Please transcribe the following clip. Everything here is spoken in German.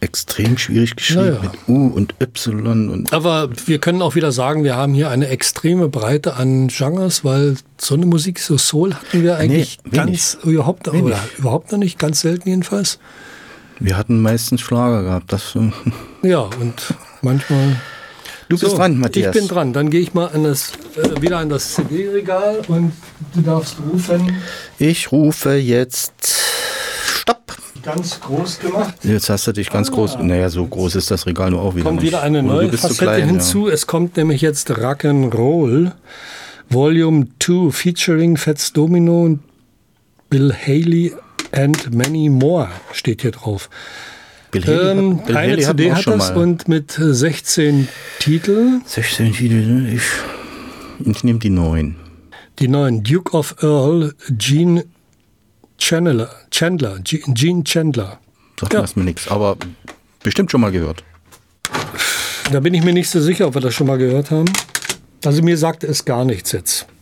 extrem schwierig geschrieben mit U und Y. Und aber wir können auch wieder sagen, wir haben hier eine extreme Breite an Genres, weil so eine Musik, so Soul hatten wir eigentlich überhaupt noch nicht, ganz selten jedenfalls. Wir hatten meistens Schlager gehabt. Ja, und manchmal... Du bist dran, Matthias. Ich bin dran. Dann gehe ich mal wieder an das CD-Regal und du darfst rufen. Ich rufe jetzt Stopp. Ganz groß gemacht. Jetzt hast du dich ganz groß... Naja, so groß ist das Regal nur auch wieder kommt nicht. Wieder eine neue Facette hinzu. Ja. Es kommt nämlich jetzt Rock'n'Roll Volume 2 featuring Fats Domino und Bill Haley and many more steht hier drauf. Bill Haley eine CD hat das und mit 16 Titeln. 16 Titel, ich nehme die 9. Die 9, Duke of Earl, Gene Chandler. Sagt das mir nichts, aber bestimmt schon mal gehört. Da bin ich mir nicht so sicher, ob wir das schon mal gehört haben. Also mir sagte es gar nichts jetzt.